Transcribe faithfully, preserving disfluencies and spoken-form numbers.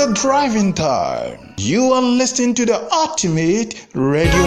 your driving time. You are listening to the Ultimate Radio